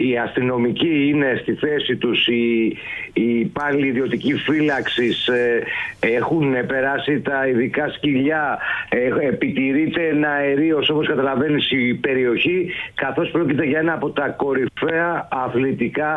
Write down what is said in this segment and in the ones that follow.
οι αστυνομικοί είναι στη θέση τους, οι υπάλληλοι ιδιωτική φύλαξης έχουν περάσει τα ειδικά σκυλιά, επιτηρείται ένα αερίος, όπως καταλαβαίνεις, η περιοχή, καθώς πρόκειται για ένα από τα κορυφαία αθλητικά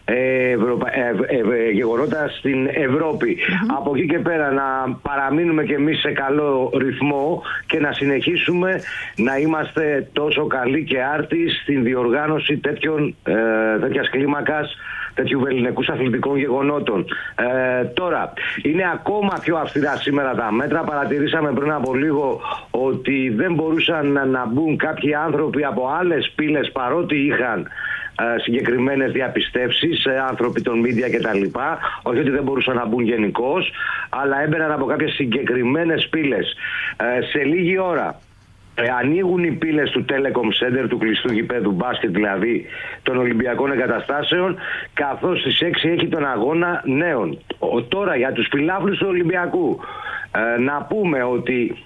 γεγονότα στην Ευρώπη. Από εκεί και πέρα να παραμείνουμε κι εμείς σε καλό ρυθμό και να συνεχίσουμε να είμαστε τόσο καλοί και άρτοι στην διοργάνωση τέτοιας κλίμακας, τέτοιου ελληνικούς αθλητικών γεγονότων. Τώρα, είναι ακόμα πιο αυστηρά σήμερα τα μέτρα. Παρατηρήσαμε πριν από λίγο ότι δεν μπορούσαν να μπουν κάποιοι άνθρωποι από άλλες πύλες, παρότι είχαν συγκεκριμένες διαπιστεύσεις, άνθρωποι των media κτλ. Όχι ότι δεν μπορούσαν να μπουν γενικώς, αλλά έμπαιναν από κάποιες συγκεκριμένες πύλες. Σε λίγη ώρα ανοίγουν οι πύλες του Telecom Center, του κλειστού γηπέδου μπάσκετ, δηλαδή των Ολυμπιακών Εγκαταστάσεων, καθώς στις 6 έχει τον αγώνα νέων. Τώρα για τους φιλάθλους του Ολυμπιακού να πούμε ότι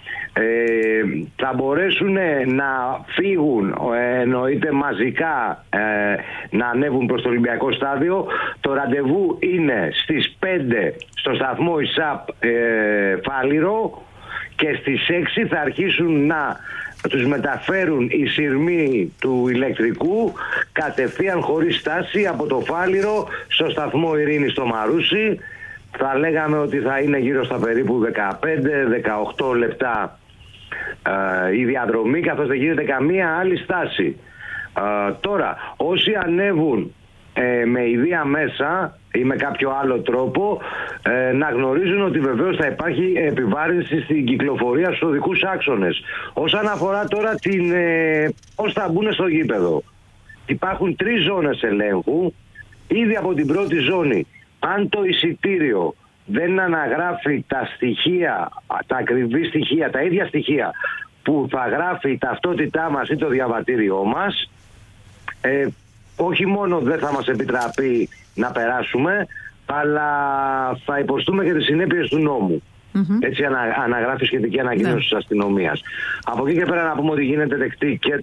θα μπορέσουν να φύγουν, εννοείται μαζικά, να ανέβουν προς το Ολυμπιακό στάδιο. Το ραντεβού είναι στις 5 στο σταθμό ΙΣΑΠ Φάληρο και στις 6 θα αρχίσουν να τους μεταφέρουν οι σειρμοί του ηλεκτρικού κατευθείαν χωρίς στάση από το Φάληρο στο σταθμό Ειρήνης στο Μαρούσι. Θα λέγαμε ότι θα είναι γύρω στα περίπου 15-18 λεπτά η διαδρομή, καθώς δεν γίνεται καμία άλλη στάση. Τώρα, όσοι ανέβουν με ιδία μέσα ή με κάποιο άλλο τρόπο, να γνωρίζουν ότι βεβαίως θα υπάρχει επιβάρυνση στην κυκλοφορία στους οδικούς άξονες. Όσον αφορά τώρα πώς θα μπουν στο γήπεδο, υπάρχουν 3 ζώνες ελέγχου. Ήδη από την πρώτη ζώνη, αν το εισιτήριο δεν αναγράφει τα στοιχεία, τα ακριβή στοιχεία, τα ίδια στοιχεία που θα γράφει η ταυτότητά μας ή το διαβατήριό μας, όχι μόνο δεν θα μας επιτραπεί να περάσουμε, αλλά θα υποστούμε και τις συνέπειες του νόμου. Έτσι αναγράφει σχετική ανακοίνωση της αστυνομίας. Από εκεί και πέρα να πούμε ότι γίνεται δεκτή και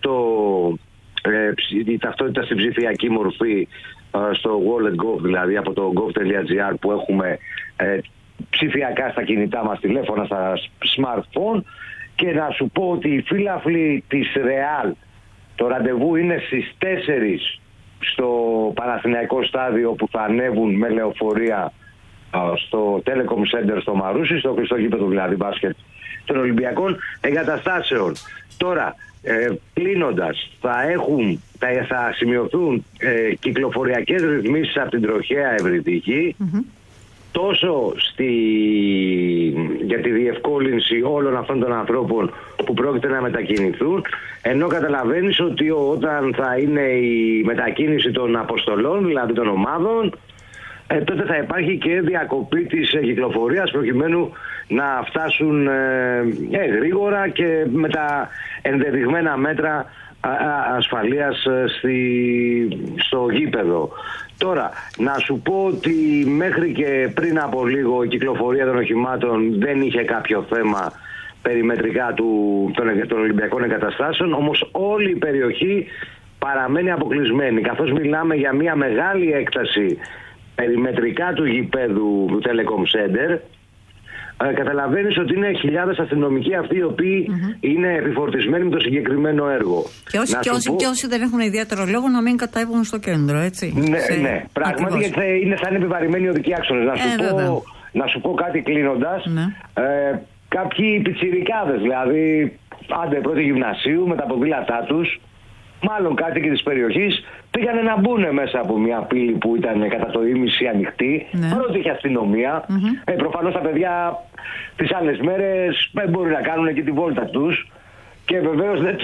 η ταυτότητα στην ψηφιακή μορφή στο Wallet.gov, δηλαδή από το gov.gr που έχουμε ψηφιακά στα κινητά μας τηλέφωνα, στα smartphone. Και να σου πω ότι οι φίλαθλοι της Real, το ραντεβού είναι στις 4 στο Παναθηναϊκό στάδιο, που θα ανέβουν με λεωφορεία στο Telecom Center στο Μαρούσι, στο κλειστό γήπεδο δηλαδή μπάσκετ των Ολυμπιακών Εγκαταστάσεων. Τώρα, κλείνοντας, θα σημειωθούν κυκλοφοριακές ρυθμίσεις από την τροχαία ευρυτική, τόσο για τη διευκόλυνση όλων αυτών των ανθρώπων που πρόκειται να μετακινηθούν, ενώ καταλαβαίνεις ότι όταν θα είναι η μετακίνηση των αποστολών, δηλαδή των ομάδων, τότε θα υπάρχει και διακοπή της κυκλοφορίας προκειμένου να φτάσουν γρήγορα και με τα ενδεδειγμένα μέτρα ασφαλείας στο γήπεδο. Τώρα, να σου πω ότι μέχρι και πριν από λίγο η κυκλοφορία των οχημάτων δεν είχε κάποιο θέμα περιμετρικά των Ολυμπιακών Εγκαταστάσεων, όμως όλη η περιοχή παραμένει αποκλεισμένη, καθώς μιλάμε για μια μεγάλη έκταση περιμετρικά του γηπέδου του Telecom Center. Καταλαβαίνεις ότι είναι χιλιάδες αστυνομικοί αυτοί οι οποίοι είναι επιφορτισμένοι με το συγκεκριμένο έργο. Και όσοι δεν έχουν ιδιαίτερο λόγο να μην κατέβουν στο κέντρο, έτσι. Ναι, πράγματι, γιατί θα είναι επιβαρημένοι οι οδικοί άξονες. Να σου πω κάτι κλείνοντας. Κάποιοι πιτσιρικάδες, δηλαδή άντε πρώτη γυμνασίου με τα ποδήλατά τους, μάλλον κάτοικοι της περιοχής, πήγανε να μπουν μέσα από μια πύλη που ήταν κατά το ίμιση ανοιχτή, παρότι είχε αστυνομία. Προφανώς τα παιδιά τις άλλες μέρες μπορεί να κάνουν και τη βόλτα τους και βεβαίως δεν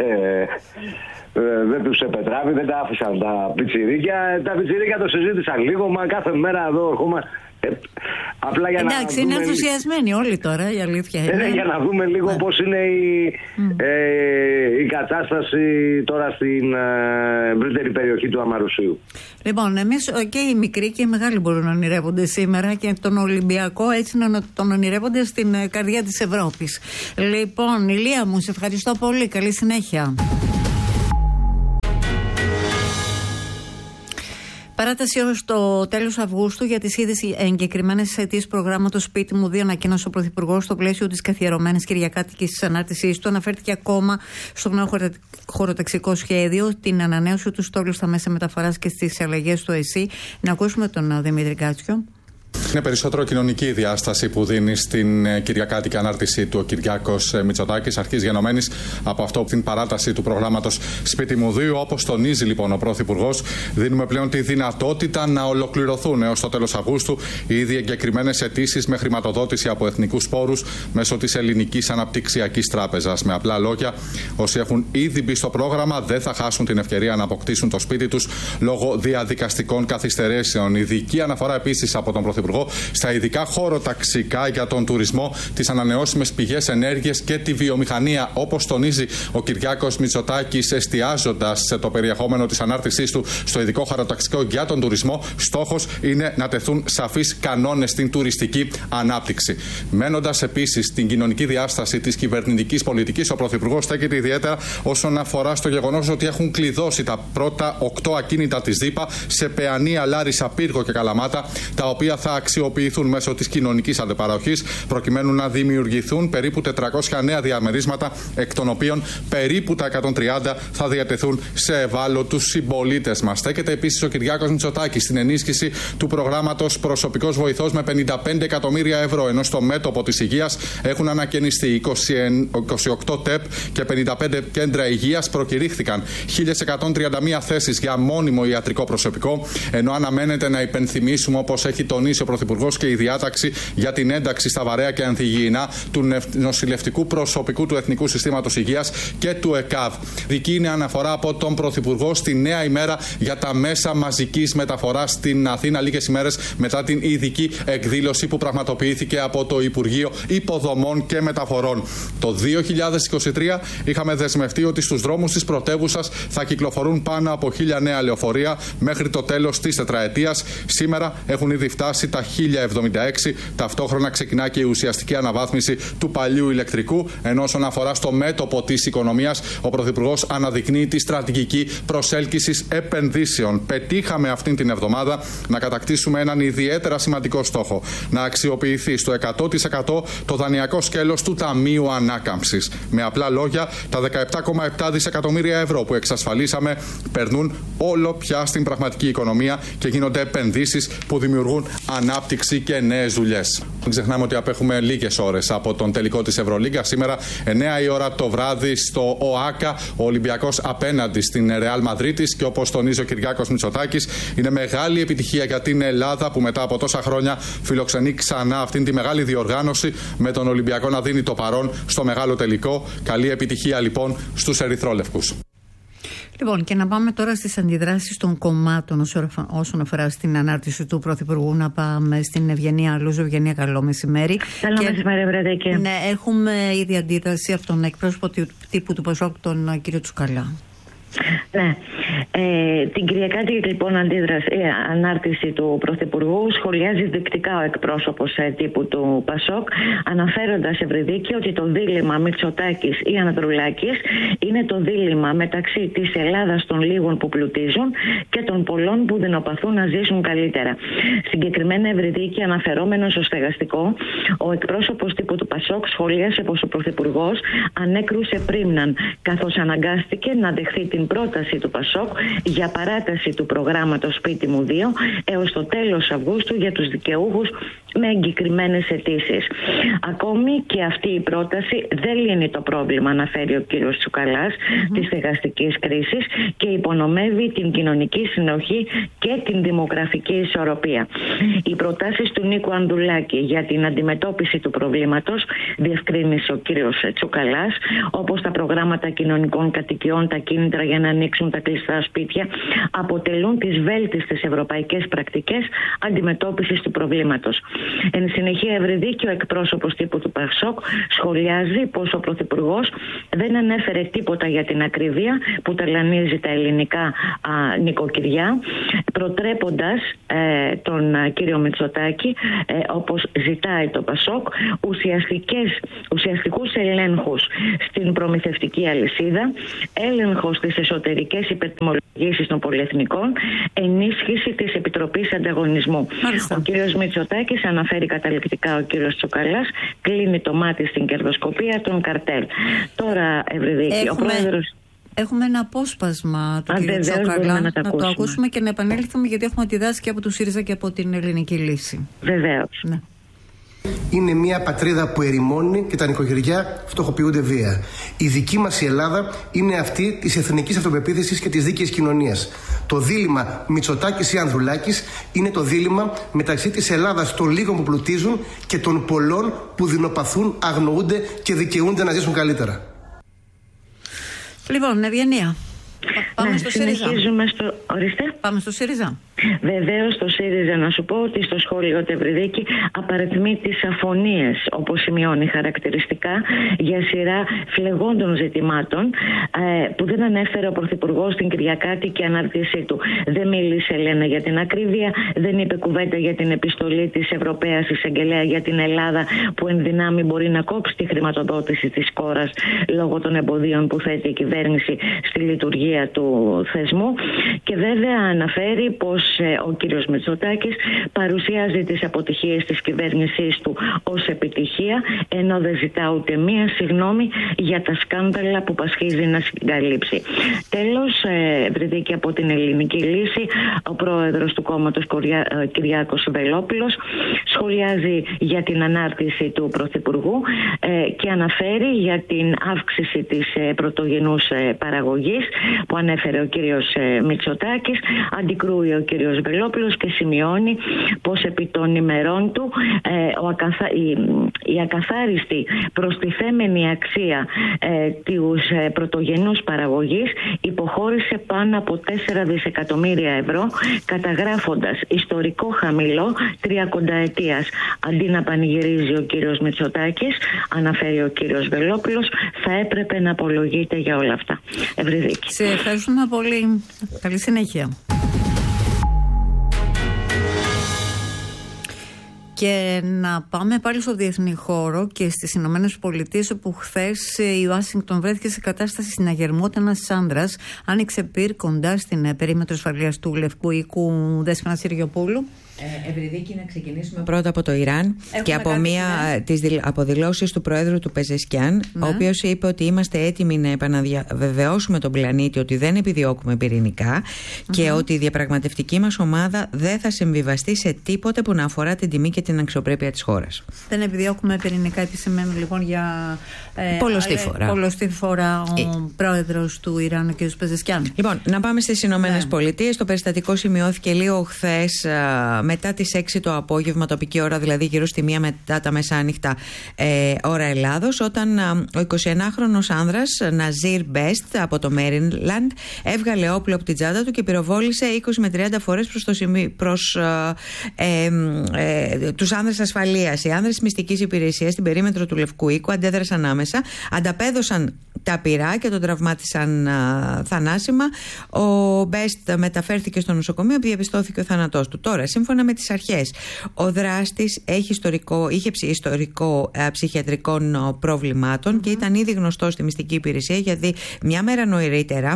τους επετράπη, δεν τα άφησαν τα πιτσιρίκια. Τα πιτσιρίκια το συζήτησαν λίγο, μα κάθε μέρα εδώ ερχόμαστε. Απλά για εντάξει, είναι ενθουσιασμένοι όλοι τώρα, η αλήθεια είναι. Για να δούμε λίγο πώς είναι η κατάσταση τώρα στην ευρύτερη περιοχή του Αμαρουσίου. Λοιπόν, εμείς και οι μικροί και οι μεγάλοι μπορούν να ονειρεύονται σήμερα και τον Ολυμπιακό έτσι να τον ονειρεύονται στην καρδιά της Ευρώπης. Λοιπόν, Ηλία μου, σε ευχαριστώ πολύ. Καλή συνέχεια. Παράταση έως το τέλος Αυγούστου για τις ήδη εγκεκριμένες αιτήσεις προγράμματος Σπίτι μου 2, ανακοίνωσε ο Πρωθυπουργός στο πλαίσιο της καθιερωμένης κυριακάτικης της ανάρτησής του. Αναφέρθηκε ακόμα στο νέο χωροταξικό σχέδιο, την ανανέωση του στόλου στα μέσα μεταφοράς και στις αλλαγές στο ΕΣΥ. Να ακούσουμε τον Δημήτρη Κάτσιο. Είναι περισσότερο κοινωνική η διάσταση που δίνει στην κυριακάτικη ανάρτησή του ο Κυριάκος Μητσοτάκης, αρχής γενομένης από αυτό την παράταση του προγράμματος Σπίτι μου 2. Όπως τονίζει λοιπόν ο Πρωθυπουργός, δίνουμε πλέον τη δυνατότητα να ολοκληρωθούν έως το τέλος Αυγούστου οι ήδη εγκεκριμένες αιτήσεις με χρηματοδότηση από εθνικούς πόρους μέσω της Ελληνικής Αναπτυξιακής Τράπεζας. Με απλά λόγια, όσοι έχουν ήδη μπει στο πρόγραμμα δεν θα χάσουν την ευκαιρία να αποκτήσουν το σπίτι τους λόγω διαδικαστικών καθυστερήσεων. Ειδική αναφορά επίσης από τον Πρωθυπουργό στα ειδικά χωροταξικά για τον τουρισμό, τις ανανεώσιμες πηγές ενέργειας και τη βιομηχανία, όπως τονίζει ο Κυριάκος Μητσοτάκης, εστιάζοντας σε το περιεχόμενο της ανάρτησής του στο ειδικό χωροταξικό για τον τουρισμό. Στόχος είναι να τεθούν σαφείς κανόνες στην τουριστική ανάπτυξη. Μένοντας επίσης στην κοινωνική διάσταση της κυβερνητικής πολιτικής, ο Πρωθυπουργός στέκεται ιδιαίτερα όσον αφορά στο γεγονός ότι έχουν κλειδώσει τα πρώτα 8 ακίνητα της ΔΥΠΑ σε Παιανία, Λάρισα, Πύργο και Καλαμάτα, τα οποία θα αξιοποιηθούν μέσω της κοινωνικής αντεπαροχής, προκειμένου να δημιουργηθούν περίπου 400 νέα διαμερίσματα, εκ των οποίων περίπου τα 130 θα διατεθούν σε ευάλωτους συμπολίτες μας. Στέκεται επίσης ο Κυριάκος Μητσοτάκης στην ενίσχυση του προγράμματος Προσωπικός Βοηθός με 55 εκατομμύρια ευρώ, ενώ στο μέτωπο της υγείας έχουν ανακαινιστεί 28 ΤΕΠ και 55 κέντρα υγείας. Προκηρύχθηκαν 1.131 θέσεις για μόνιμο ιατρικό προσωπικό, ενώ αναμένεται να υπενθυμίσουμε, όπως έχει τονίσει ο Πρωθυπουργός, και η διάταξη για την ένταξη στα βαρέα και ανθυγιεινά του νοσηλευτικού προσωπικού του Εθνικού Συστήματος Υγείας και του ΕΚΑΒ. Δική είναι αναφορά από τον Πρωθυπουργό στη νέα ημέρα για τα μέσα μαζικής μεταφοράς στην Αθήνα, λίγες ημέρες μετά την ειδική εκδήλωση που πραγματοποιήθηκε από το Υπουργείο Υποδομών και Μεταφορών. Το 2023 είχαμε δεσμευτεί ότι στους δρόμους της πρωτεύουσας θα κυκλοφορούν πάνω από 1.000 νέα λεωφορεία μέχρι το τέλος της τετραετίας. Σήμερα έχουν ήδη φτάσει τα 1.076. Ταυτόχρονα ξεκινά και η ουσιαστική αναβάθμιση του παλιού ηλεκτρικού. Ενώ όσον αφορά στο μέτωπο της οικονομίας, ο Πρωθυπουργός αναδεικνύει τη στρατηγική προσέλκυσης επενδύσεων. Πετύχαμε αυτήν την εβδομάδα να κατακτήσουμε έναν ιδιαίτερα σημαντικό στόχο. Να αξιοποιηθεί στο 100% το δανειακό σκέλος του Ταμείου Ανάκαμψης. Με απλά λόγια, τα 17,7 δισεκατομμύρια ευρώ που εξασφαλίσαμε περνούν όλο πια στην πραγματική οικονομία και γίνονται επενδύσεις που δημιουργούν ανάπτυξη και νέες δουλειές. Μην ξεχνάμε ότι απέχουμε λίγες ώρες από τον τελικό της Ευρωλίγκα. Σήμερα, 9 η ώρα το βράδυ, στο ΟΑΚΑ, ο Ολυμπιακός απέναντι στην Ρεάλ Μαδρίτης. Και όπως τονίζει ο Κυριάκος Μητσοτάκης, είναι μεγάλη επιτυχία για την Ελλάδα που μετά από τόσα χρόνια φιλοξενεί ξανά αυτήν τη μεγάλη διοργάνωση, με τον Ολυμπιακό να δίνει το παρόν στο μεγάλο τελικό. Καλή επιτυχία λοιπόν στους ερυθρόλευκους. Λοιπόν, και να πάμε τώρα στις αντιδράσεις των κομμάτων όσον αφορά στην ανάρτηση του Πρωθυπουργού. Να πάμε στην Ευγενία Αλούζου. Ευγενία, καλό μεσημέρι. Καλό μεσημέρι, Βρετική. Ναι, έχουμε ήδη αντίδραση από τον εκπρόσωπο τύπου του ΠΑΣΟΚ, τον κύριο Τσουκαλά. Ναι. Την κυριακάτικη λοιπόν ανάρτηση του Πρωθυπουργού σχολιάζει δεικτικά ο εκπρόσωπος τύπου του ΠΑΣΟΚ, αναφέροντας, Ευρυδίκη, ότι το δίλημμα Μητσοτάκης ή Ανδρουλάκης είναι το δίλημμα μεταξύ της Ελλάδας των λίγων που πλουτίζουν και των πολλών που δεινοπαθούν να ζήσουν καλύτερα. Συγκεκριμένα, Ευρυδίκη, αναφερόμενος στο στεγαστικό, ο εκπρόσωπος τύπου του ΠΑΣΟΚ σχολίασε πως ο Πρωθυπουργός ανέκρουσε πρίμναν, καθώς αναγκάστηκε να δεχθεί την πρόταση του ΠΑΣΟΚ για παράταση του προγράμματος Σπίτι μου 2 έως το τέλος Αυγούστου για τους δικαιούχους με εγκεκριμένες αιτήσεις. Ακόμη και αυτή η πρόταση δεν λύνει το πρόβλημα, αναφέρει ο κύριος Τσουκαλάς, της στεγαστικής κρίσης και υπονομεύει την κοινωνική συνοχή και την δημογραφική ισορροπία. Οι προτάσεις του Νίκου Ανδουλάκη για την αντιμετώπιση του προβλήματος, διευκρίνησε ο κύριος Τσουκαλάς, όπως τα προγράμματα κοινωνικών κατοικιών, τα κίνητρα για να ανοίξουν τα κλειστά σπίτια, αποτελούν τις βέλτιστες ευρωπαϊκές πρακτικές αντιμετώπισης του προβλήματος. Εν συνεχεία, Ευρυδίκη, ο εκπρόσωπος τύπου του ΠΑΣΟΚ σχολιάζει πως ο Πρωθυπουργός δεν ανέφερε τίποτα για την ακρίβεια που ταλανίζει τα ελληνικά νοικοκυριά, προτρέποντας τον κύριο Μητσοτάκη, όπως ζητάει το ΠΑΣΟΚ, ουσιαστικούς ελέγχους στην προμηθευτική αλυσίδα, έλεγχος στις εσωτερικές υπερτιμολογήσεις των πολυεθνικών, ενίσχυση της Επιτροπής Ανταγωνισμού. Μάλιστα. Ο κύριος Μητσοτάκης, αναφέρει καταληκτικά ο κύριος Τσουκαλάς, κλείνει το μάτι στην κερδοσκοπία των καρτέλ. Τώρα, Ευρυδίκη, ο πρόεδρος... Έχουμε ένα απόσπασμα του κ. Τσουκαλά, να το ακούσουμε και να επανέλθουμε, γιατί έχουμε τη δάση και από του ΣΥΡΙΖΑ και από την Ελληνική Λύση. Βεβαίως. Ναι. Είναι μια πατρίδα που ερημώνει και τα νοικοκυριά φτωχοποιούνται βία. Η δική μας η Ελλάδα είναι αυτή της εθνικής αυτοπεποίθησης και της δίκαιης κοινωνίας. Το δίλημμα Μητσοτάκης ή Ανδρουλάκης είναι το δίλημμα μεταξύ της Ελλάδας των λίγων που πλουτίζουν και των πολλών που δεινοπαθούν, αγνοούνται και δικαιούνται να ζήσουν καλύτερα. Λοιπόν, Ευγενία, πάμε στο ΣΥΡΙΖΑ. Πάμε στο ΣΥΡΙΖΑ. Βεβαίως στο ΣΥΡΙΖΑ, να σου πω ότι στο σχόλιο του Ευρυδίκη απαριθμεί τις αφωνίες, όπως σημειώνει χαρακτηριστικά, για σειρά φλεγόντων ζητημάτων που δεν ανέφερε ο Πρωθυπουργός στην Κυριακάτικη ανάρτησή του. Δεν μίλησε, λένε, για την ακρίβεια, δεν είπε κουβέντα για την επιστολή της Ευρωπαίας Εισαγγελέα για την Ελλάδα, που εν δυνάμει μπορεί να κόψει τη χρηματοδότηση της χώρας λόγω των εμποδίων που θέτει η κυβέρνηση στη λειτουργία του θεσμού. Και βέβαια αναφέρει πως ο κύριος Μητσοτάκης παρουσιάζει τις αποτυχίες της κυβέρνησής του ως επιτυχία, ενώ δεν ζητά ούτε μία συγγνώμη για τα σκάνδαλα που πασχίζει να συγκαλύψει. Τέλος, Ευρυδίκη, από την Ελληνική Λύση, ο πρόεδρος του κόμματος Κυριάκος Βελόπουλος σχολιάζει για την ανάρτηση του Πρωθυπουργού και αναφέρει για την αύξηση της πρωτογενούς παραγωγής που ανέφερε ο κύριος Μητσοτάκης. Αντικρούει ο κύριος Βελόπουλος και σημειώνει πως επί των ημερών του η ακαθάριστη προστιθέμενη αξία της πρωτογενούς παραγωγής υποχώρησε πάνω από 4 δισεκατομμύρια ευρώ, καταγράφοντας ιστορικό χαμηλό 30ετίας. Αντί να πανηγυρίζει ο κύριος Μητσοτάκης, αναφέρει ο κύριος Βελόπουλος, θα έπρεπε να απολογείται για όλα αυτά. Ευρυδίκη. Σε ευχαριστούμε πολύ. Καλή συνέχεια. Και να πάμε πάλι στο διεθνή χώρο και στις Ηνωμένες Πολιτείες, όπου χθες η Ουάσιγκτον βρέθηκε σε κατάσταση συναγερμού όταν ένας άνδρας άνοιξε πυρ κοντά στην περίμετρο ασφαλείας του Λευκού Οίκου. Δέσποινα Συριοπούλου. Ευρυδίκη, να ξεκινήσουμε πρώτα από το Ιράν. Έχουμε και από μία από δηλώσεις του Προέδρου του Πεζεσκιάν, ο οποίος είπε ότι είμαστε έτοιμοι να επαναβεβαιώσουμε τον πλανήτη ότι δεν επιδιώκουμε πυρηνικά και ότι η διαπραγματευτική μας ομάδα δεν θα συμβιβαστεί σε τίποτε που να αφορά την τιμή και την αξιοπρέπεια της χώρας. Δεν επιδιώκουμε πυρηνικά, επισημαίνω λοιπόν για πολλωστή φορά ο πρόεδρος του Ιράν, ο κ. Πεζεσκιάν. Λοιπόν, να πάμε στις Ηνωμένες Πολιτείες. Το περιστατικό σημειώθηκε λίγο χθες μετά τις 6 το απόγευμα, τοπική ώρα, δηλαδή γύρω στη 1 μετά τα μεσάνυχτα ώρα Ελλάδος, όταν ο 21χρονος άνδρας Ναζίρ Μπέστ από το Μέριλαντ έβγαλε όπλο από την τσάντα του και πυροβόλησε 20 με 30 φορές προς τους άνδρες ασφαλείας. Οι άνδρες της μυστικής υπηρεσίας στην περίμετρο του Λευκού Οίκου αντέδρασαν άμεσα, ανταπέδωσαν τα πυρά και τον τραυμάτισαν θανάσιμα. Ο Μπέστ μεταφέρθηκε στο νοσοκομείο, διαπιστώθηκε ο θάνατός του. Τώρα, σύμφωνα με τις αρχές, ο δράστης είχε ιστορικό ψυχιατρικών προβλημάτων και ήταν ήδη γνωστός στη μυστική υπηρεσία, γιατί μια μέρα νωρίτερα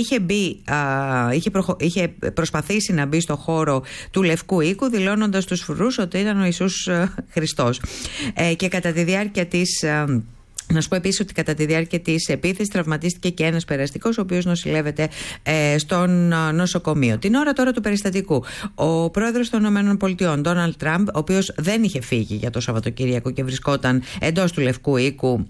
είχε προσπαθήσει να μπει στο χώρο του Λευκού Οίκου, δηλώνοντας στους φρουρούς ότι ήταν ο Ιησούς Χριστός. Και κατά τη διάρκεια της... Να σου πω επίσης ότι κατά τη διάρκεια της επίθεσης τραυματίστηκε και ένας περαστικός, ο οποίος νοσηλεύεται στον νοσοκομείο. Την ώρα τώρα του περιστατικού, ο πρόεδρος των ΗΠΑ, Ντόναλντ Τραμπ, ο οποίος δεν είχε φύγει για το Σαββατοκύριακο και βρισκόταν εντός του Λευκού Οίκου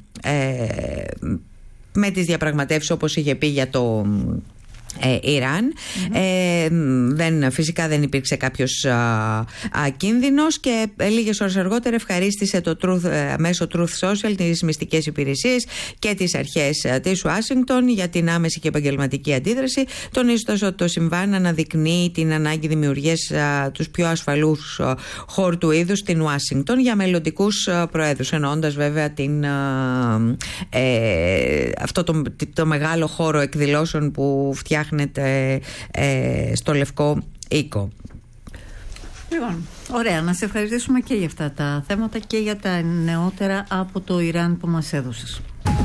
με τις διαπραγματεύσεις, όπως είχε πει, για το Ιράν. Φυσικά δεν υπήρξε κάποιος κίνδυνος και λίγες ώρες αργότερα ευχαρίστησε μέσω Truth Social τις μυστικές υπηρεσίες και τις αρχές της Ουάσιγκτον για την άμεση και επαγγελματική αντίδραση, τονίζοντας ότι το συμβάν αναδεικνύει την ανάγκη δημιουργίας τους πιο ασφαλούς χώρου του είδους στην Ουάσιγκτον για μελλοντικούς προέδρους, εννοώντας βέβαια αυτό το μεγάλο χώρο εκδηλώσεων που φτιάχνεται στο Λευκό οίκο. Λοιπόν, ωραία, να σε ευχαριστήσουμε και για αυτά τα θέματα και για τα νεότερα από το Ιράν που μας έδωσες.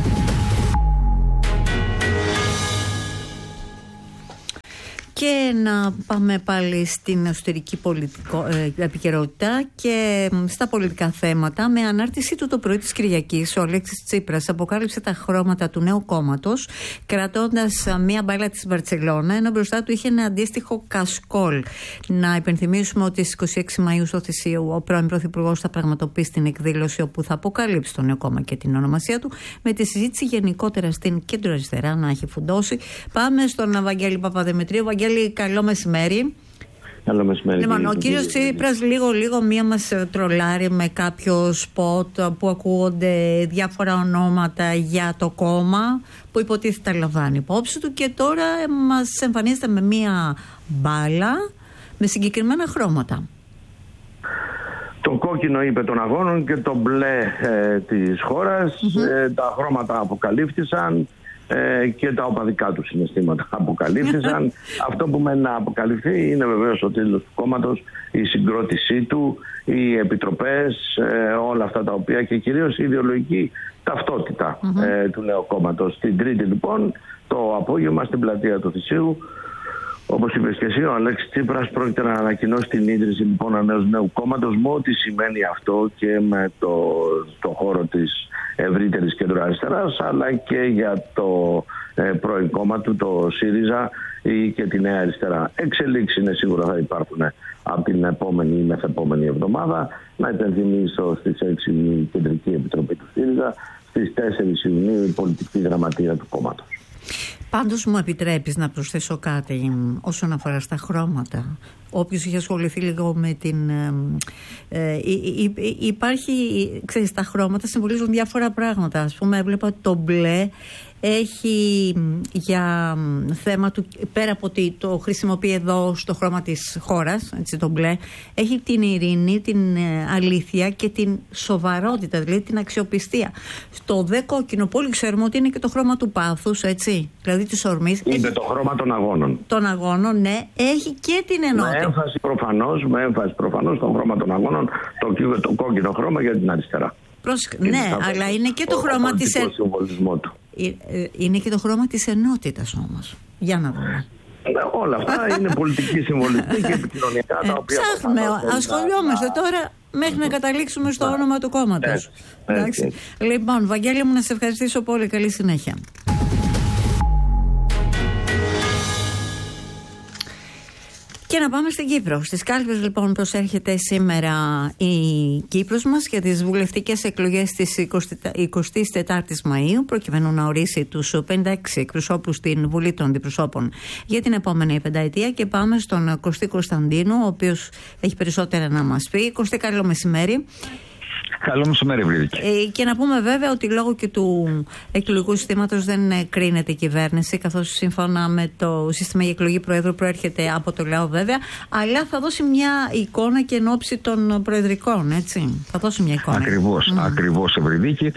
Και να πάμε πάλι στην εσωτερική επικαιρότητα και στα πολιτικά θέματα. Με ανάρτησή του το πρωί της Κυριακής, ο Αλέξης Τσίπρας αποκάλυψε τα χρώματα του νέου κόμματος, κρατώντας μία μπάλα της Μπαρτσελώνα, ενώ μπροστά του είχε ένα αντίστοιχο κασκόλ. Να υπενθυμίσουμε ότι στις 26 Μαΐου στο Θησίου ο πρώην Πρωθυπουργός θα πραγματοποιήσει την εκδήλωση όπου θα αποκαλύψει το νέο κόμμα και την ονομασία του, με τη συζήτηση γενικότερα στην κέντρο-αριστερά να έχει φουντώσει. Πάμε στον Βαγγέλη Παπαδημητρίου. Βαγγέλη, καλό μεσημέρι. Καλό μεσημέρι. Λοιπόν, ο κύριος Τσίπρας λίγο μία μας τρολάρει με κάποιο σποτ που ακούγονται διάφορα ονόματα για το κόμμα που υποτίθεται τα λαμβάνει υπόψη του, και τώρα μας εμφανίζεται με μία μπάλα με συγκεκριμένα χρώματα. Το κόκκινο είπε των αγώνων και το μπλε της χώρας. Τα χρώματα αποκαλύφθησαν και τα οπαδικά του συναισθήματα αποκαλύφθησαν. Αυτό που μένει να αποκαλυφθεί είναι βεβαίως ο τίτλος του κόμματος, η συγκρότησή του, οι επιτροπές, όλα αυτά τα οποία, και κυρίως η ιδεολογική ταυτότητα του νέου κόμματος. Την Τρίτη λοιπόν το απόγευμα στην πλατεία του Θησίου, όπως είπες και εσύ, ο Αλέξης Τσίπρας πρόκειται να ανακοινώσει την ίδρυση λοιπόν ενός νέου κόμματος, με ό,τι σημαίνει αυτό και με το χώρο της ευρύτερης κεντροαριστεράς, αλλά και για το πρώην κόμμα του, το ΣΥΡΙΖΑ ή και τη Νέα Αριστερά. Εξελίξεις είναι σίγουρα θα υπάρχουν από την επόμενη ή μεθεπόμενη εβδομάδα. Να υπενθυμίσω στις 6 η Κεντρική Επιτροπή του ΣΥΡΙΖΑ, στις 4 Ιουνίου η πολιτική γραμματεία του κόμματος. Πάντως μου επιτρέπεις να προσθέσω κάτι όσον αφορά στα χρώματα. Όποιος έχει ασχοληθεί λίγο με την... υπάρχει, ξέρεις, τα χρώματα συμβολίζουν διάφορα πράγματα. Ας πούμε, έβλεπα ότι το μπλε έχει για θέμα του, πέρα από ότι το χρησιμοποιεί εδώ στο χρώμα της χώρας, έτσι, το μπλε, έχει την ειρήνη, την αλήθεια και την σοβαρότητα, δηλαδή την αξιοπιστία. Στο δε κόκκινο που όλοι ξέρουμε ότι είναι και το χρώμα του πάθους, έτσι, δηλαδή της ορμής. Είναι το χρώμα των αγώνων. Των αγώνων, ναι, έχει και την ενότητα. Με έμφαση προφανώς στο χρώμα των αγώνων, το κόκκινο χρώμα για την αριστερά. Ναι, αλλά είναι και το χρώμα της συμβολισμό του. Είναι και το χρώμα της ενότητας όμως. Για να δούμε. Όλα αυτά είναι πολιτική συμβολιστή και επικοινωνιακά τα οποία... Ψάχνουμε, ασχολιόμαστε τώρα μέχρι να καταλήξουμε στο όνομα του κόμματος. Λοιπόν, Βαγγέλη μου, να σε ευχαριστήσω πολύ. Καλή συνέχεια. Και να πάμε στην Κύπρο. Στις κάλπες λοιπόν προσέρχεται σήμερα η Κύπρος μας για τις βουλευτικές εκλογές της 24ης Μαΐου, προκειμένου να ορίσει τους 56 εκπροσώπους στην Βουλή των Αντιπροσώπων για την επόμενη πενταετία. Και πάμε στον Κωστή Κωνσταντίνου, ο οποίος έχει περισσότερα να μας πει. Κωστή, καλό μεσημέρι. Καλό μεσημέρι, Βρύδικη. Και να πούμε βέβαια ότι λόγω και του εκλογικού συστήματος δεν κρίνεται η κυβέρνηση, καθώς σύμφωνα με το σύστημα η εκλογή Προέδρου προέρχεται από το λαό βέβαια, αλλά θα δώσει μια εικόνα και εν ώψη των προεδρικών, έτσι. Θα δώσει μια εικόνα. Ακριβώς, Βρύδικη.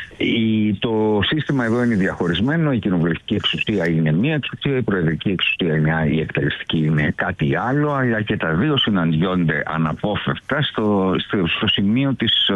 Το σύστημα εδώ είναι διαχωρισμένο. Η κοινοβουλευτική εξουσία είναι μία εξουσία, η προεδρική εξουσία είναι, η εκτελεστική είναι κάτι άλλο, αλλά και τα δύο συναντιόνται αναπόφευκτα στο σημείο της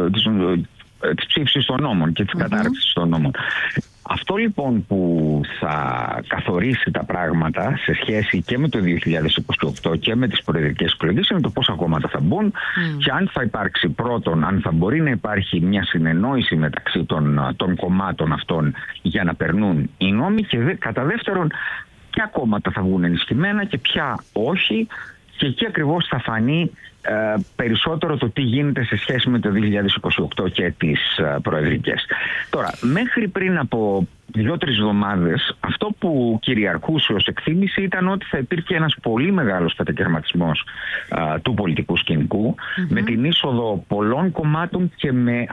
ψήφισης των νόμων και της κατάρρευσης των νόμων. Αυτό λοιπόν που θα καθορίσει τα πράγματα σε σχέση και με το 2028 και με τις προεδρικές εκλογές είναι το πόσα κόμματα θα μπουν και αν θα υπάρξει πρώτον, αν θα μπορεί να υπάρχει μια συνεννόηση μεταξύ των κομμάτων αυτών για να περνούν οι νόμοι, και κατά δεύτερον ποια κόμματα θα βγουν ενισχυμένα και ποια όχι, και εκεί ακριβώς θα φανεί περισσότερο το τι γίνεται σε σχέση με το 2028 και τις προεδρικές. Τώρα, μέχρι πριν από 2-3 εβδομάδες αυτό που κυριαρχούσε ως εκτίμηση ήταν ότι θα υπήρχε ένας πολύ μεγάλος κατακαιρματισμός του πολιτικού σκηνικού, με την είσοδο πολλών κομμάτων και με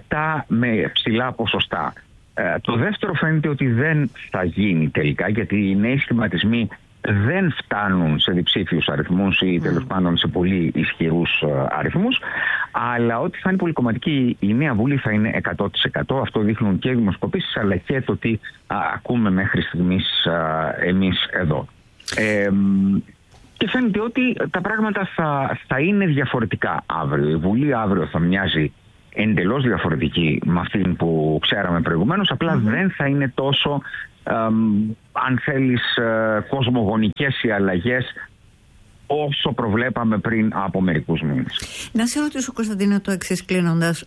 ψηλά ποσοστά. Το δεύτερο φαίνεται ότι δεν θα γίνει τελικά, γιατί οι νέοι σχηματισμοί δεν φτάνουν σε διψήφιους αριθμούς ή τέλος πάντων σε πολύ ισχυρούς αριθμούς, αλλά ότι θα είναι πολυκομματική η νέα Βουλή θα είναι 100%. Αυτό δείχνουν και οι δημοσκοπήσεις, αλλά και το τι ακούμε μέχρι στιγμής εμείς εδώ. και φαίνεται ότι τα πράγματα θα είναι διαφορετικά αύριο. Η Βουλή αύριο θα μοιάζει εντελώς διαφορετική με αυτή που ξέραμε προηγουμένως, απλά δεν θα είναι τόσο, αν θέλεις, κοσμογονικές οι αλλαγές όσο προβλέπαμε πριν από μερικούς μήνες. Να σε ρωτήσω, Κωνσταντίνε, το εξής κλείνοντας.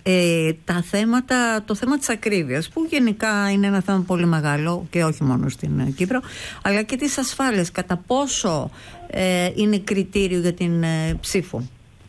Το θέμα της ακρίβειας, που γενικά είναι ένα θέμα πολύ μεγάλο και όχι μόνο στην Κύπρο, αλλά και της ασφάλειας, κατά πόσο είναι κριτήριο για την ψήφο?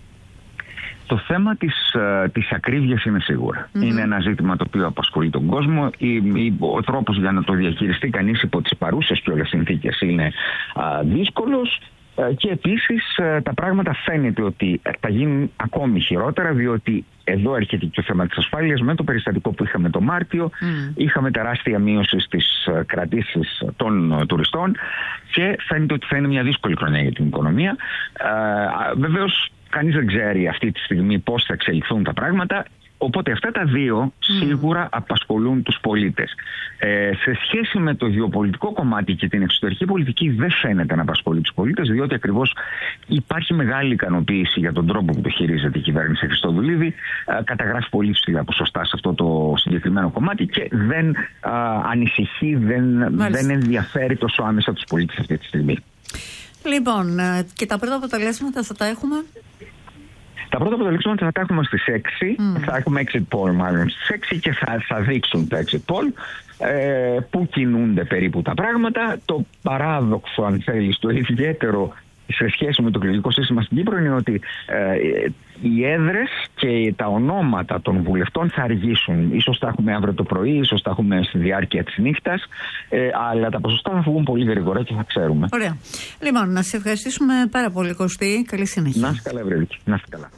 Το θέμα της ακρίβειας είναι σίγουρα. Είναι ένα ζήτημα το οποίο απασχολεί τον κόσμο. Ο τρόπος για να το διαχειριστεί κανείς υπό τις παρούσες και όλες συνθήκες είναι δύσκολος. Και επίσης τα πράγματα φαίνεται ότι θα γίνουν ακόμη χειρότερα, διότι εδώ έρχεται και το θέμα της ασφάλειας. Με το περιστατικό που είχαμε το Μάρτιο, είχαμε τεράστια μείωση στις κρατήσεις των τουριστών και φαίνεται ότι θα είναι μια δύσκολη χρονιά για την οικονομία. Βεβαίως, κανείς δεν ξέρει αυτή τη στιγμή πώς θα εξελιχθούν τα πράγματα. Οπότε αυτά τα δύο σίγουρα απασχολούν τους πολίτες. Σε σχέση με το γεωπολιτικό κομμάτι και την εξωτερική πολιτική δεν φαίνεται να απασχολεί τους πολίτες, διότι ακριβώς υπάρχει μεγάλη ικανοποίηση για τον τρόπο που το χειρίζεται η κυβέρνηση Χριστοδουλίδη. Καταγράφει πολύ ψηλά ποσοστά σε αυτό το συγκεκριμένο κομμάτι και δεν ανησυχεί, δεν ενδιαφέρει τόσο άμεσα τους πολίτες αυτή τη στιγμή. Λοιπόν, και τα πρώτα αποτελέσματα θα τα έχουμε? Τα πρώτα αποτελέσματα θα τα έχουμε στις 6, θα έχουμε exit poll μάλλον στις 6 και θα δείξουν τα exit poll που κινούνται περίπου τα πράγματα. Το παράδοξο, αν θέλεις, το ιδιαίτερο σε σχέση με το εκλογικό σύστημα στην Κύπρο είναι ότι οι έδρες και τα ονόματα των βουλευτών θα αργήσουν. Ίσως τα έχουμε αύριο το πρωί, ίσως τα έχουμε στη διάρκεια της νύχτας, αλλά τα ποσοστά θα βγουν πολύ γρήγορα και θα ξέρουμε. Ωραία. Λοιπόν, να σε ευχαριστήσουμε πάρα πολύ, Κωστή. Καλή συνέχεια. Να είστε καλά, Ευρεδίκη. Να είστε καλά.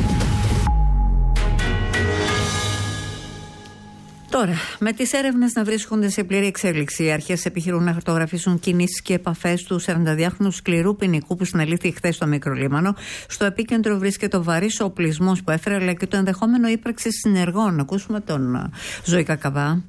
Τώρα, με τις έρευνες να βρίσκονται σε πλήρη εξέλιξη, οι αρχές επιχειρούν να χαρτογραφήσουν κινήσεις και επαφές του 42χρονου σκληρού ποινικού που συνελήφθη χθες στο Μικρολίμανο. Στο επίκεντρο βρίσκεται ο βαρύς οπλισμός που έφερε, αλλά και το ενδεχόμενο ύπαρξη συνεργών. Ακούσουμε τον Ζωή Κακαβά.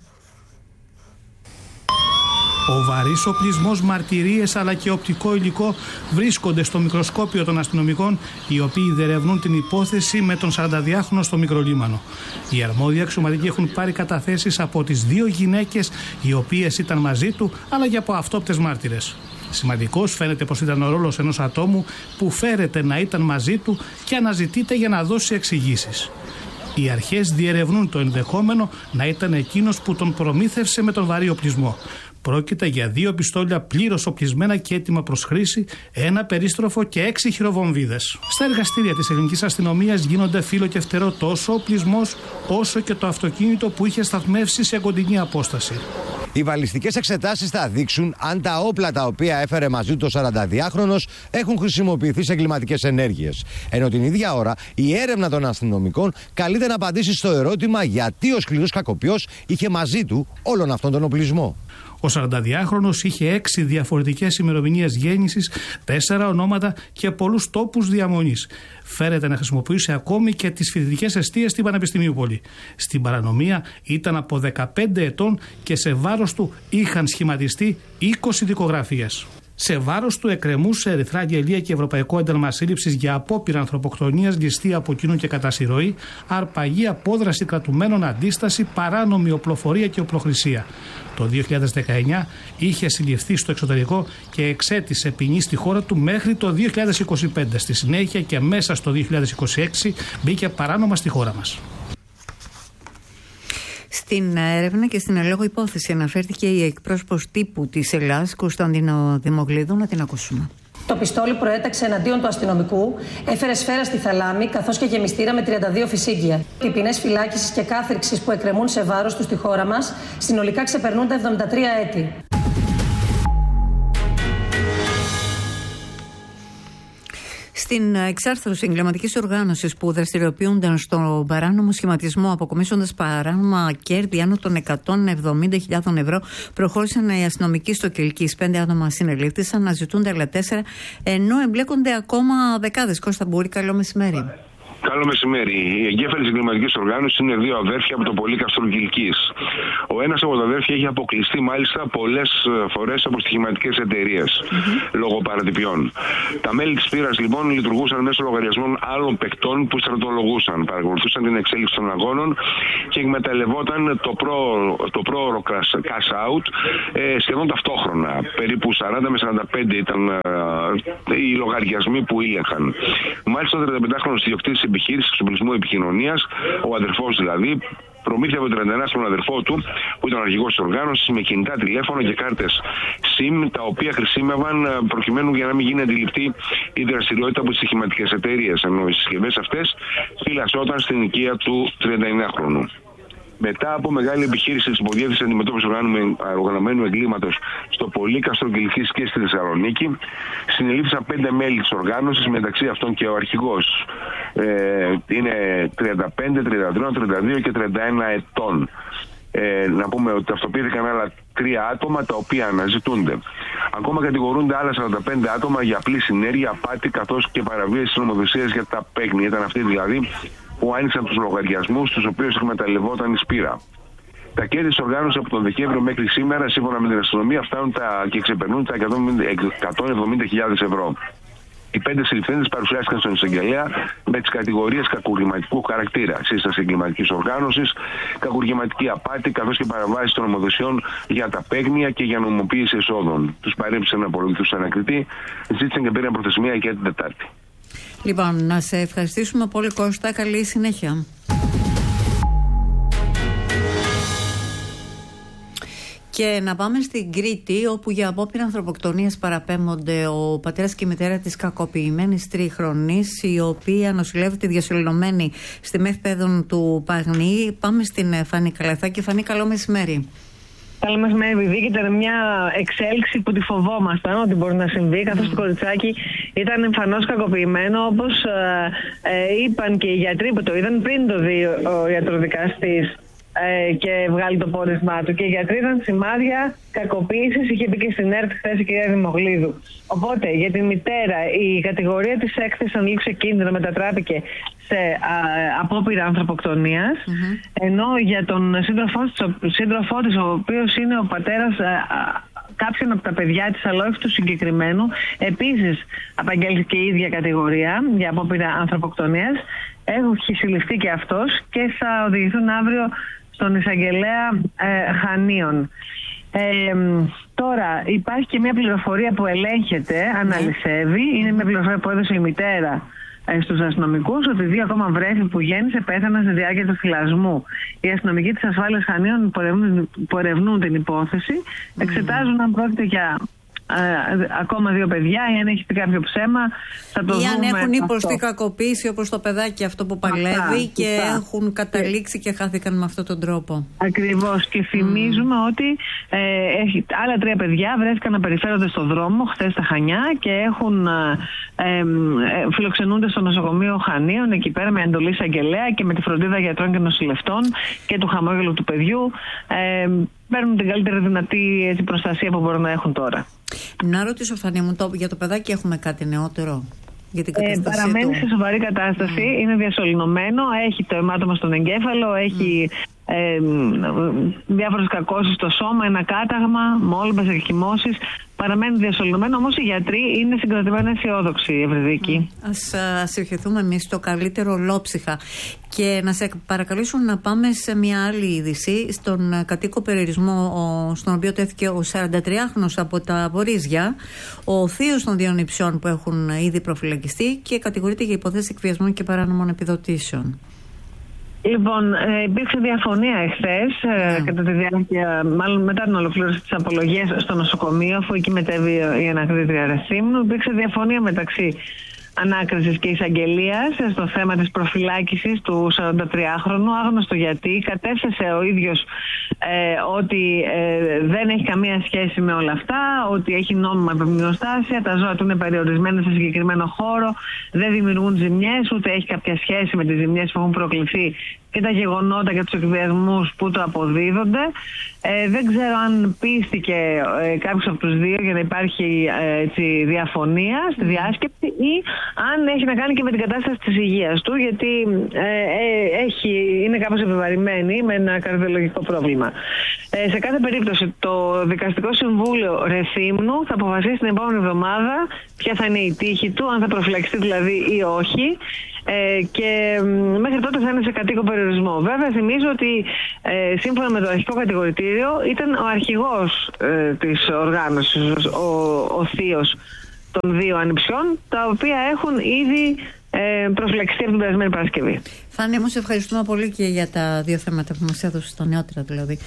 Ο βαρύς οπλισμός, μαρτυρίες αλλά και οπτικό υλικό βρίσκονται στο μικροσκόπιο των αστυνομικών, οι οποίοι διερευνούν την υπόθεση με τον 42χρονο στο Μικρολίμανο. Οι αρμόδιοι αξιωματικοί έχουν πάρει καταθέσεις από τις δύο γυναίκες οι οποίες ήταν μαζί του, αλλά και από αυτόπτες μάρτυρες. Σημαντικός φαίνεται πως ήταν ο ρόλος ενός ατόμου που φέρεται να ήταν μαζί του και αναζητείται για να δώσει εξηγήσεις. Οι αρχές διερευνούν το ενδεχόμενο να ήταν εκείνος που τον προμήθευσε με τον βαρύ οπλισμό. Πρόκειται για 2 πιστόλια πλήρως οπλισμένα και έτοιμα προς χρήση, 1 περίστροφο και 6 χειροβομβίδες. Στα εργαστήρια της ελληνικής αστυνομίας γίνονται φύλλο και φτερό τόσο ο οπλισμός όσο και το αυτοκίνητο που είχε σταθμεύσει σε κοντινή απόσταση. Οι βαλιστικές εξετάσεις θα δείξουν αν τα όπλα τα οποία έφερε μαζί του ο 42χρονος έχουν χρησιμοποιηθεί σε εγκληματικές ενέργειες. Ενώ την ίδια ώρα η έρευνα των αστυνομικών καλείται να απαντήσει στο ερώτημα γιατί ο σκληρός κακοποιός είχε μαζί του όλον αυτόν τον οπλισμό. Ο 42χρονος είχε 6 διαφορετικές ημερομηνίες γέννησης, 4 ονόματα και πολλούς τόπους διαμονής. Φέρεται να χρησιμοποιούσε ακόμη και τις φοιτητικές εστίες στην Πανεπιστημίου Πόλη. Στην παρανομία ήταν από 15 ετών και σε βάρος του είχαν σχηματιστεί 20 δικογραφίες. Σε βάρος του εκκρεμούσε ερυθρά αγγελία και ευρωπαϊκό ένταλμα σύλληψης για απόπειρα ανθρωποκτονίας, ληστεία από κοινού και κατασυρωή, αρπαγή, απόδραση κρατουμένων, αντίσταση, παράνομη οπλοφορία και οπλοχρησία. Το 2019 είχε συλληφθεί στο εξωτερικό και εξέτησε ποινή στη χώρα του μέχρι το 2025. Στη συνέχεια και μέσα στο 2026 μπήκε παράνομα στη χώρα μας. Στην έρευνα και στην ελόγω υπόθεση αναφέρθηκε η εκπρόσωπος τύπου της Ελλάς, Κωνσταντίνο Δημογλίδου. Να την ακούσουμε. Το πιστόλι προέταξε εναντίον του αστυνομικού, έφερε σφαίρα στη θαλάμη καθώς και γεμιστήρα με 32 φυσίγγια. Οι ποινές φυλάκισης και κάθριξης που εκκρεμούν σε βάρος του στη χώρα μας συνολικά ξεπερνούν τα 73 έτη. Στην εξάρθρωση εγκληματικής οργάνωσης που δραστηριοποιούνταν στον παράνομο σχηματισμό, αποκομίσοντας παράνομα κέρδη άνω των 170.000 ευρώ, προχώρησαν οι αστυνομικοί στο Κιλκής. 5 άτομα συνελήφθησαν, αναζητούνται άλλα 4, ενώ εμπλέκονται ακόμα δεκάδες. Κώστα Μπούρη, καλό μεσημέρι. Καλό μεσημέρι. Οι εγκέφαλοι της εγκληματικής οργάνωσης είναι δύο αδέρφια από το Πολύκαστρο Κιλκής. Ο ένας από τα αδέρφια έχει αποκλειστεί μάλιστα πολλές φορές από στοιχηματικές εταιρείες λόγω παρατυπιών. Τα μέλη της πύρας λοιπόν λειτουργούσαν μέσω λογαριασμών άλλων παικτών που στρατολογούσαν, παρακολουθούσαν την εξέλιξη των αγώνων και εκμεταλλευόταν το πρόωρο cash out σχεδόν ταυτόχρονα. Περίπου 40 με 45 ήταν οι λογαριασμοί που ήλεγχαν. Μάλιστα ο 35χρονος ιδιοκτήτης επιχείρησης εξοπλισμού επικοινωνίας, ο αδερφός δηλαδή, προμήθευε τον 31 στον αδερφό του, που ήταν ο αρχηγός της οργάνωσης, με κινητά τηλέφωνα και κάρτες SIM, τα οποία χρησιμεύαν προκειμένου για να μην γίνει αντιληπτή η δραστηριότητα από τις στοιχηματικές εταιρείες, ενώ οι συσκευές αυτές φυλασσόταν στην οικία του 39χρονου. Μετά από μεγάλη επιχείρηση της υποδιεύθυνσης αντιμετώπισης οργανωμένου εγκλήματος στο Πολύκαστρο Κιλκής και στη Θεσσαλονίκη, συνελήφθησαν 5 μέλη της οργάνωσης, μεταξύ αυτών και ο αρχηγός. Είναι 35, 33, 32 και 31 ετών. Να πούμε ότι ταυτοποιήθηκαν άλλα 3 άτομα τα οποία αναζητούνται. Ακόμα κατηγορούνται άλλα 45 άτομα για απλή συνέργεια, απάτη καθώς και παραβίαση της νομοθεσίας για τα παίγνια. Ήταν αυτοί δηλαδή που άνοιξαν τους λογαριασμούς τους οποίους εκμεταλλευόταν η Σπύρα. Τα κέρδη της οργάνωσης από τον Δεκέμβριο μέχρι σήμερα, σύμφωνα με την αστυνομία, φτάνουν και ξεπερνούν τα 170.000 ευρώ. Οι 5 συλληφθέντες παρουσιάστηκαν στον εισαγγελέα με τις κατηγορίες κακουργηματικού χαρακτήρα, σύσταση εγκληματικής οργάνωσης, κακουργηματική απάτη, καθώς και παραβάσεις των νομοθεσιών για τα παίγνια και για νομιμοποίηση εσόδων. Τους παρέψαν να απολογηθούν σαν ανακριτή, ζήτησαν και πήραν προθεσμία για την Τετάρτη. Λοιπόν, να σε ευχαριστήσουμε πολύ, Κώστα. Καλή συνέχεια. Και να πάμε στην Κρήτη, όπου για απόπειρα ανθρωποκτονίας παραπέμπονται ο πατέρας και η μητέρα της κακοποιημένης τριχρονής, η οποία νοσηλεύεται διασωληνωμένη στη ΜΕΘ Παιδών του Παγνή. Πάμε στην Φανή Καλαθάκη. Φανή, καλό μεσημέρι. Καλό μεσημέρι, Βιδίκη. Ήταν μια εξέλιξη που τη φοβόμασταν ότι μπορεί να συμβεί, καθώς το κοριτσάκι ήταν εμφανώς κακοποιημένο, όπως είπαν και οι γιατροί που το είδαν πριν το δει ο ιατροδικαστής και βγάλει το πόρισμά του. Και οι γιατροί ήταν σημάδια κακοποίησης, είχε πει και στην ΕΡΤ χθες η κυρία Δημογλίδου. Οπότε για την μητέρα η κατηγορία της έκθεσης ανήλικου κίνδυνο μετατράπηκε σε απόπειρα ανθρωποκτονίας, ενώ για τον σύντροφό της, ο οποίος είναι ο πατέρας κάποιον από τα παιδιά της, αλλά όχι του συγκεκριμένου, επίσης απαγγέλθηκε η ίδια κατηγορία για απόπειρα ανθρωποκτονίας. Έχει συλληφθεί και αυτός και θα οδηγηθούν αύριο στον εισαγγελέα Χανίων. Τώρα υπάρχει και μια πληροφορία που ελέγχεται, αναλυσεύει. Είναι μια πληροφορία που έδωσε η μητέρα στους αστυνομικούς, ότι 2 ακόμα βρέφη που γέννησε πέθαναν στη διάρκεια του θυλασμού. Οι αστυνομικοί της ασφάλειας Χανίων που ερευνούν την υπόθεση εξετάζουν αν πρόκειται για ακόμα 2 παιδιά, ή αν έχει πει κάποιο ψέμα, θα το δούμε. Ή αν έχουν υποστεί κακοποίηση, όπως το παιδάκι αυτό που παλεύει και έχουν καταλήξει και χάθηκαν με αυτόν τον τρόπο. Ακριβώς. Και θυμίζουμε ότι άλλα 3 παιδιά βρέθηκαν να περιφέρονται στο δρόμο χθες στα Χανιά και φιλοξενούνται στο νοσοκομείο Χανίων, εκεί πέρα με εντολή εισαγγελέα και με τη φροντίδα γιατρών και νοσηλευτών και του χαμόγελου του παιδιού. Παίρνουν την καλύτερη δυνατή προστασία που μπορούν να έχουν τώρα. Να ρωτήσω, Φανή μου, για το παιδάκι έχουμε κάτι νεότερο για την κατάστασή παραμένει του? σε σοβαρή κατάσταση, είναι διασωληνωμένο, έχει το αιμάτωμα στον εγκέφαλο, έχει διάφορες κακώσεις στο σώμα, ένα κάταγμα, μόλυμπες, εκχυμώσεις. Παραμένει διασωληνωμένο, όμως οι γιατροί είναι συγκρατημένα αισιόδοξοι, Ευρυδίκη. Ας ευχηθούμε εμείς το καλύτερο ολόψυχα. Και να σε παρακαλήσω να πάμε σε μια άλλη είδηση, στον κατοίκο περιορισμό στον οποίο τέθηκε ο 43χρονος από τα Βορίζια, ο θείος των 2 νηψιών που έχουν ήδη προφυλακιστεί και κατηγορείται για υποθέσεις εκβιασμών και παράνομων επιδοτήσεων. Λοιπόν, υπήρξε διαφωνία εχθές, κατά τη διάρκεια, μάλλον μετά την ολοκλήρωση της απολογίας στο νοσοκομείο, αφού εκεί μετέβη η ανακρίτρια Ρεσίμνου. Υπήρξε διαφωνία μεταξύ ανάκρισης και εισαγγελίας στο θέμα της προφυλάκησης του 43χρονου, άγνωστο γιατί. Κατέθεσε ο ίδιος ότι δεν έχει καμία σχέση με όλα αυτά, ότι έχει νόμιμα επιμνηστάσια, τα ζώα του είναι περιορισμένα σε συγκεκριμένο χώρο, δεν δημιουργούν ζημιές, ούτε έχει κάποια σχέση με τις ζημιές που έχουν προκληθεί και τα γεγονότα και τους εκβιασμούς που το αποδίδονται. Δεν ξέρω αν πίστηκε κάποιος από τους δύο για να υπάρχει διαφωνία στη διάσκεψη ή αν έχει να κάνει και με την κατάσταση της υγείας του, γιατί είναι κάπως επιβαρημένη με ένα καρδιολογικό πρόβλημα. Σε κάθε περίπτωση το Δικαστικό Συμβούλιο Ρεθύμνου θα αποφασίσει την επόμενη εβδομάδα ποια θα είναι η τύχη του, αν θα προφυλακιστεί δηλαδή ή όχι, και μέχρι τότε θα είναι σε κατοίκο περιορισμό. Βέβαια θυμίζω ότι σύμφωνα με το αρχικό κατηγορητήριο ήταν ο αρχηγός της οργάνωσης, ο θείος των δύο ανιψιών, τα οποία έχουν ήδη προφυλακιστεί από την περασμένη Παρασκευή. Φάνη, όμως ευχαριστούμε πολύ και για τα δύο θέματα που μας έδωσε, τα νεότερα δηλαδή.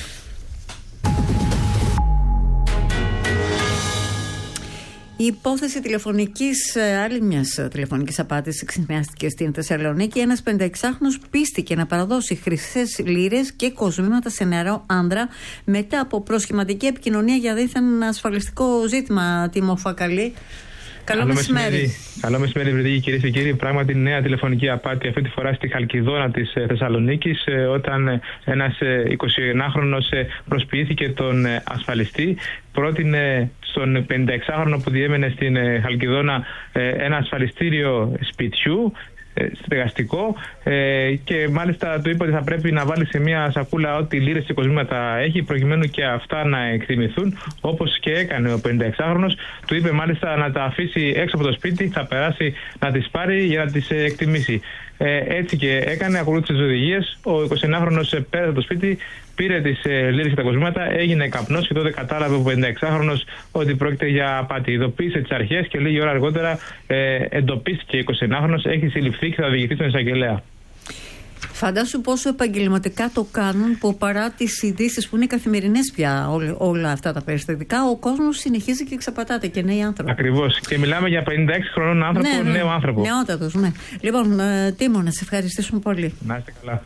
Η υπόθεση άλλη μιας τηλεφωνικής απάτης ξυπνιάστηκε στην Θεσσαλονίκη. Ένας 56χρονος πίστηκε να παραδώσει χρυσές λίρες και κοσμήματα σε νεαρό άνδρα μετά από προσχηματική επικοινωνία για δίθεν ασφαλιστικό ζήτημα. Τίμο Φακαλή. Καλό μεσημέρι. Καλό μεσημέρι, βρετικοί κυρίες και κύριοι. Πράγματι, νέα τηλεφωνική απάτη, αυτή τη φορά στη Χαλκιδόνα της Θεσσαλονίκης, όταν ένας 21χρονος προσποιήθηκε τον ασφαλιστή. Πρότεινε στον 56χρονο που διέμενε στην Χαλκιδόνα ένα ασφαλιστήριο σπιτιού, στεγαστικό, και μάλιστα του είπε ότι θα πρέπει να βάλει σε μια σακούλα ό,τι λίρες και κοσμήματα έχει, προκειμένου και αυτά να εκτιμηθούν, όπως και έκανε ο 56χρονος. Του είπε μάλιστα να τα αφήσει έξω από το σπίτι, θα περάσει να τις πάρει για να τις εκτιμήσει. Έτσι και έκανε, ακολούθησε τις οδηγίες. Ο 21χρονος πέρασε από το σπίτι, πήρε τις λίρες και τα κοσμήματα, έγινε καπνός και τότε κατάλαβε ο 56χρονος ότι πρόκειται για απάτη. Ειδοποίησε τις αρχές και λίγη ώρα αργότερα εντοπίστηκε 21χρονος, έχει συλληφθεί και θα οδηγηθεί στον εισαγγελέα. Φαντάσου πόσο επαγγελματικά το κάνουν, που παρά τις ειδήσεις που είναι καθημερινές πια όλα αυτά τα περιστατικά, ο κόσμος συνεχίζει και εξαπατάται, και νέοι άνθρωποι. Ακριβώς. Και μιλάμε για 56 χρονών άνθρωπο, νέο άνθρωπο. Νεότατος, ναι. Λοιπόν, Τίμο, να σε ευχαριστήσουμε πολύ. Να είστε καλά.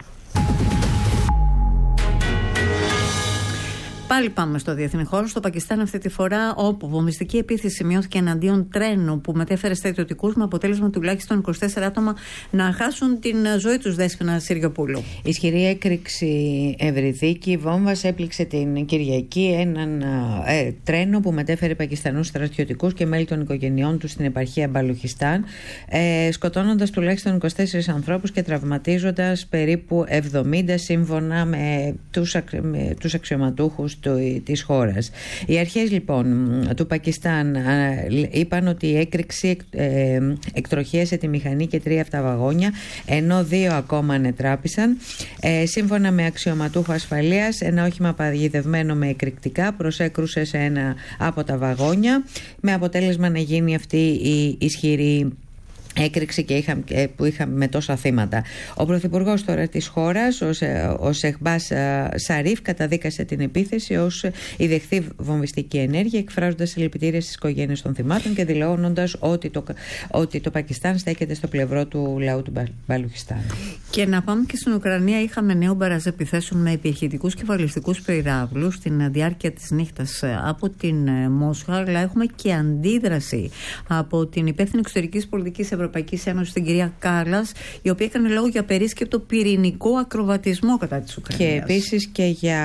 Πάλι πάμε στο διεθνή χώρο, στο Πακιστάν αυτή τη φορά, όπου βομβιστική επίθεση σημειώθηκε εναντίον τρένου που μετέφερε στρατιωτικούς, με αποτέλεσμα τουλάχιστον 24 άτομα να χάσουν την ζωή τους. Δέσποινα Συριοπούλου. Ισχυρή έκρηξη ευρυδίκη βόμβας έπληξε την Κυριακή έναν τρένο που μετέφερε Πακιστανούς στρατιωτικούς και μέλη των οικογενειών τους στην επαρχία Μπαλουχιστάν, σκοτώνοντας τουλάχιστον 24 ανθρώπους και τραυματίζοντας περίπου 70 σύμφωνα με τους αξιωματούχους της χώρας. Οι αρχές λοιπόν του Πακιστάν είπαν ότι η έκρηξη εκτροχίασε τη μηχανή και 3 αυταβαγόνια, ενώ 2 ακόμα ανετράπησαν. Σύμφωνα με αξιωματούχο ασφαλείας, ένα όχημα παγιδευμένο με εκρηκτικά προσέκρουσε σε ένα από τα βαγόνια, με αποτέλεσμα να γίνει αυτή η ισχυρή έκρηξη που είχαμε με τόσα θύματα. Ο Πρωθυπουργός τώρα της χώρας, ο Σεχμπάς Σαρίφ, καταδίκασε την επίθεση ως ιδεχθή βομβιστική ενέργεια, εκφράζοντας συλληπιτήρια στις οικογένειες των θυμάτων και δηλώνοντας ότι το Πακιστάν στέκεται στο πλευρό του λαού του Μπαλουχιστάν. Και να πάμε και στην Ουκρανία. Είχαμε νέο μπαράζ επιθέσεων με επιχειρητικούς και βαλιστικούς πυράβλους στην διάρκεια της νύχτας από την Μόσχα, αλλά έχουμε και αντίδραση από την υπεύθυνη εξωτερικής πολιτικής Ευρωπαϊκής Ένωσης, την κυρία Κάλλας, η οποία έκανε λόγο για περίσκεπτο πυρηνικό ακροβατισμό κατά της Ουκρανίας. Και επίσης και για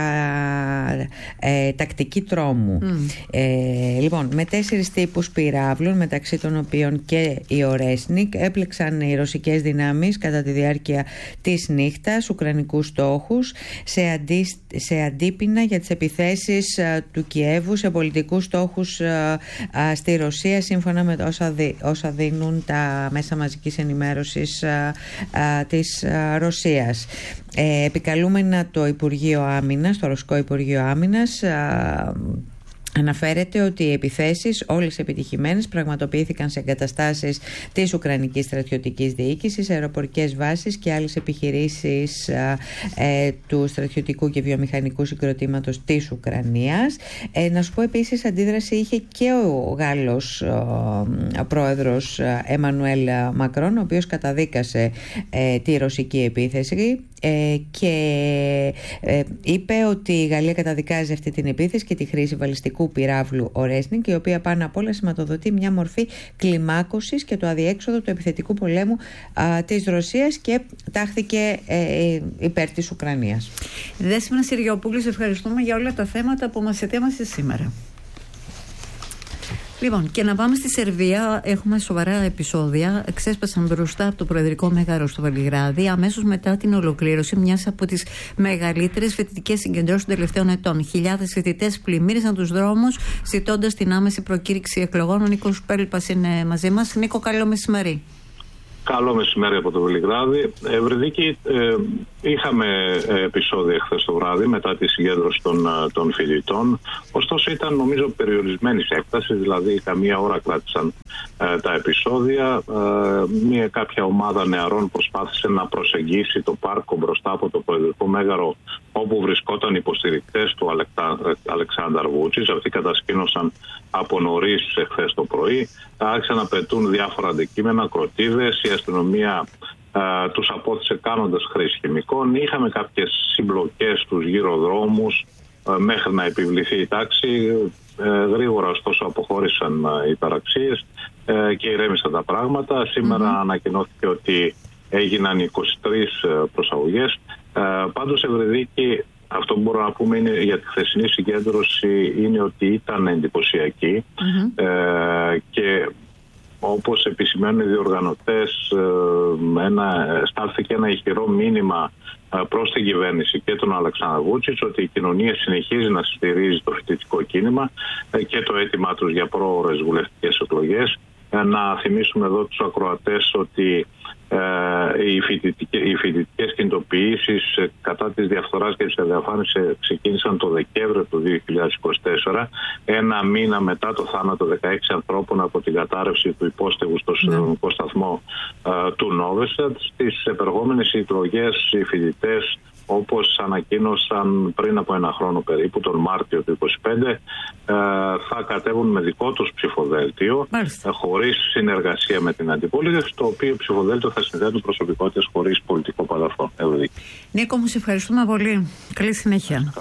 τακτική τρόμου. Λοιπόν, με 4 τύπους πυράβλων, μεταξύ των οποίων και η Ορέσνικ, έπλεξαν οι ρωσικές δυνάμεις κατά τη διάρκεια της νύχτας ουκρανικούς στόχους σε αντίπεινα για τις επιθέσεις του Κιέβου σε πολιτικούς στόχους στη Ρωσία, σύμφωνα με όσα δίνουν τα μέσα μαζικής ενημέρωσης της Ρωσίας. Επικαλούμενα το Υπουργείο Άμυνας, το Ρωσικό Υπουργείο Άμυνας, αναφέρεται ότι οι επιθέσεις, όλες επιτυχημένες, πραγματοποιήθηκαν σε εγκαταστάσεις της Ουκρανικής Στρατιωτικής Διοίκησης, αεροπορικές βάσεις και άλλες επιχειρήσεις του στρατιωτικού και βιομηχανικού συγκροτήματος της Ουκρανίας. Να σου πω επίσης, αντίδραση είχε και ο Γάλλος πρόεδρος Εμμανουέλ Μακρόν, ο οποίος καταδίκασε τη ρωσική επίθεση. και είπε ότι η Γαλλία καταδικάζει αυτή την επίθεση και τη χρήση βαλιστικού πυράβλου Ορέσνικ, η οποία πάνω απ' όλα σηματοδοτεί μια μορφή κλιμάκωσης και το αδιέξοδο του επιθετικού πολέμου της Ρωσίας, και τάχθηκε υπέρ της Ουκρανίας. Δέσποινα Συριοπούλου, ευχαριστούμε για όλα τα θέματα που μας ετοίμασε σήμερα. Λοιπόν, και να πάμε στη Σερβία. Έχουμε σοβαρά επεισόδια. Ξέσπασαν μπροστά από το Προεδρικό Μέγαρο στο Βελιγράδι, αμέσως μετά την ολοκλήρωση μιας από τις μεγαλύτερες φοιτητικές συγκεντρώσεις των τελευταίων ετών. Χιλιάδες φοιτητές πλημμύρισαν τους δρόμους, ζητώντας την άμεση προκήρυξη εκλογών. Ο Νίκος Πέλπας είναι μαζί μας. Νίκο, καλό μεσημέρι. Καλό μεσημέρι από το Βελιγράδι. Ευρυδίκη, είχαμε επεισόδια χθες το βράδυ μετά τη συγκέντρωση των φοιτητών. Ωστόσο ήταν, νομίζω, περιορισμένης έκτασης, δηλαδή καμία ώρα κράτησαν τα επεισόδια. Κάποια ομάδα νεαρών προσπάθησε να προσεγγίσει το πάρκο μπροστά από το Προεδρικό Μέγαρο, όπου βρισκόταν υποστηρικτές του Αλεξάνδρ Βούτσιτς. Αυτοί κατασκήνωσαν από νωρίς χθες το πρωί. Άρχισαν να πετούν διάφορα αντικείμενα, κροτίδες. Η αστυνομία τους απόθεσε κάνοντας χρήση χημικών. Είχαμε κάποιες συμπλοκές στους γύρω δρόμους μέχρι να επιβληθεί η τάξη. Γρήγορα ωστόσο αποχώρησαν οι ταραξίες και ηρέμησαν τα πράγματα. Σήμερα ανακοινώθηκε ότι έγιναν 23 προσαγωγές. Πάντως, Ευρυδίκη, αυτό που μπορώ να πούμε είναι, για τη χθεσινή συγκέντρωση, είναι ότι ήταν εντυπωσιακή και όπως επισημαίνουν οι διοργανωτές, στάλθηκε ένα ηχηρό μήνυμα προς την κυβέρνηση και τον Αλεξάνδρ Βούτσιτς ότι η κοινωνία συνεχίζει να στηρίζει το φοιτητικό κίνημα και το αίτημά τους για πρόωρες βουλευτικές εκλογές. Να θυμίσουμε εδώ τους ακροατές ότι οι φοιτητικές κινητοποιήσεις κατά της διαφθοράς και της αδιαφάνειας ξεκίνησαν το Δεκέμβριο του 2024, ένα μήνα μετά το θάνατο 16 ανθρώπων από την κατάρρευση του υπόστεγου στο συνδρομικό σταθμό του Νόβεσαντ. Στις επερχόμενες εκλογές οι φοιτητές, όπως ανακοίνωσαν πριν από ένα χρόνο περίπου, τον Μάρτιο του 2025, θα κατέβουν με δικό τους ψηφοδέλτιο, χωρίς συνεργασία με την αντιπολίτευση, το οποίο ψηφοδέλτιο θα συνδέουν προσωπικότητες χωρίς πολιτικό παρελθόν. Νίκο, μου σε ευχαριστούμε πολύ. Καλή συνέχεια.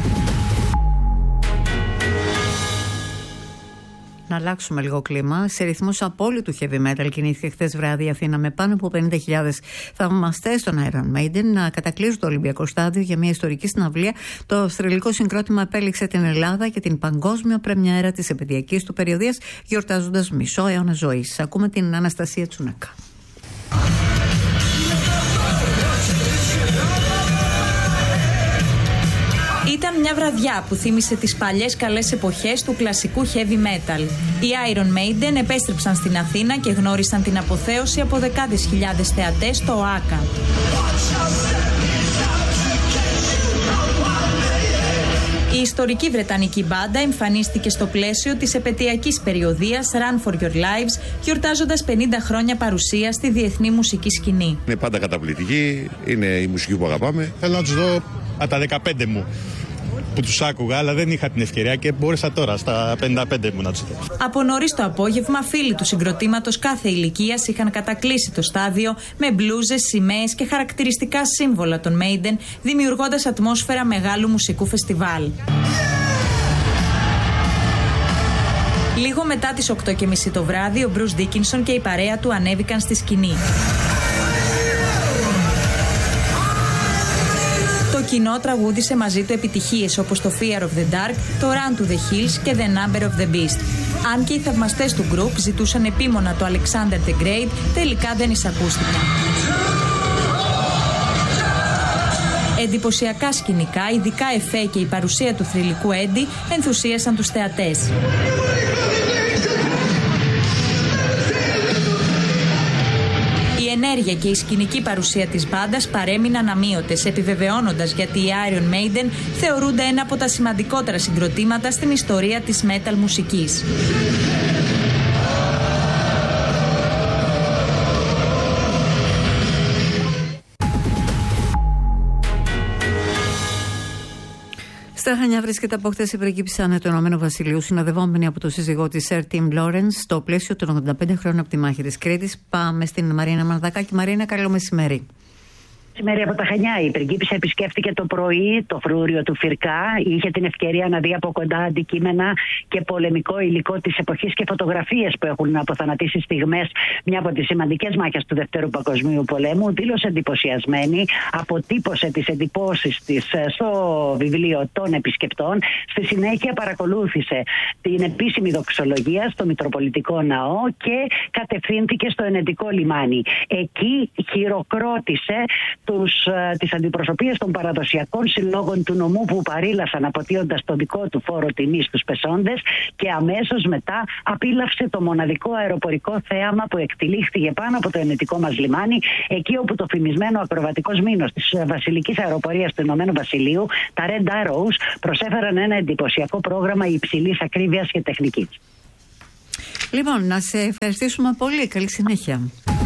Να αλλάξουμε λίγο κλίμα. Σε ρυθμούς απόλυτου heavy metal κινήθηκε χθες βράδυ η Αθήνα, με πάνω από 50.000 θαυμαστές των Iron Maiden να κατακλείζουν το Ολυμπιακό Στάδιο για μια ιστορική συναυλία. Το αυστραλικό συγκρότημα επέλεξε την Ελλάδα και την παγκόσμια πρεμιέρα της επαιδειακής του περιοδίας, γιορτάζοντας μισό αιώνα ζωής. Ακούμε την Αναστασία Τσουνάκα. Ήταν μια βραδιά που θύμισε τις παλιές καλές εποχές του κλασικού heavy metal. Οι Iron Maiden επέστρεψαν στην Αθήνα και γνώρισαν την αποθέωση από δεκάδες χιλιάδες θεατές στο ΟΑΚΑ. Η ιστορική βρετανική μπάντα εμφανίστηκε στο πλαίσιο της επαιτειακής περιοδίας Run for Your Lives, γιορτάζοντας 50 χρόνια παρουσία στη διεθνή μουσική σκηνή. Είναι πάντα καταπληκτική, είναι η μουσική που αγαπάμε. Θέλω να τους δω από τα 15 μου που τους άκουγα, αλλά δεν είχα την ευκαιρία και μπόρεσα τώρα στα 55 μου να τους δω. Από νωρίς το απόγευμα, φίλοι του συγκροτήματος κάθε ηλικίας είχαν κατακλείσει το στάδιο με μπλούζες, σημαίες και χαρακτηριστικά σύμβολα των Maiden, δημιουργώντας ατμόσφαιρα μεγάλου μουσικού φεστιβάλ. Λίγο μετά τις 8:30 το βράδυ, ο Bruce Dickinson και η παρέα του ανέβηκαν στη σκηνή. Το κοινό τραγούδισε μαζί του επιτυχίες όπως το Fear of the Dark, το Run to the Hills και The Number of the Beast. Αν και οι θαυμαστές του γκρουπ ζητούσαν επίμονα το Alexander the Great, τελικά δεν εισακούστηκαν. Εντυπωσιακά σκηνικά, ειδικά εφέ και η παρουσία του θρυλικού Έντι ενθουσίασαν τους θεατές. Η ενέργεια και η σκηνική παρουσία της μπάντας παρέμειναν αμείωτες, επιβεβαιώνοντας γιατί οι Iron Maiden θεωρούνται ένα από τα σημαντικότερα συγκροτήματα στην ιστορία της metal μουσικής. Στα Χανιά βρίσκεται από χθες η πριγκίπισσα Άννα του Ηνωμένου Βασιλείου, συνοδευόμενη από το σύζυγό της Sir Tim Lawrence, στο πλαίσιο των 85 χρόνων από τη μάχη της Κρήτης. Πάμε στην Μαρίνα Μανδακάκη. Μαρίνα, καλό μεσημέρι. Σήμερα από τα Χανιά η πριγκίπισσα επισκέφτηκε το πρωί το φρούριο του Φυρκά. Είχε την ευκαιρία να δει από κοντά αντικείμενα και πολεμικό υλικό της εποχής και φωτογραφίες που έχουν αποθανατήσει στιγμές μια από τις σημαντικές μάχες του Δευτέρου Παγκοσμίου Πολέμου. Δήλωσε εντυπωσιασμένη, αποτύπωσε τις εντυπώσεις της στο βιβλίο των επισκεπτών. Στη συνέχεια παρακολούθησε την επίσημη δοξολογία στο Μητροπολιτικό Ναό και κατευθύνθηκε στο Ενετικό λιμάνι. Εκεί χειροκρότησε τις αντιπροσωπείες των παραδοσιακών συλλόγων του νομού που παρήλασαν αποτείοντας το δικό του φόρο τιμής στους πεσόντες και αμέσως μετά απίλαυσε το μοναδικό αεροπορικό θέαμα που εκτυλίχθηκε πάνω από το ενετικό μας λιμάνι, εκεί όπου το φημισμένο ακροβατικό μήνος της βασιλικής αεροπορίας του Ηνωμένου Βασιλείου, τα Red Arrows, προσέφεραν ένα εντυπωσιακό πρόγραμμα υψηλής ακρίβειας και τεχνικής. Λοιπόν, να σε ευχαριστήσουμε πολύ. Καλή συνέχεια.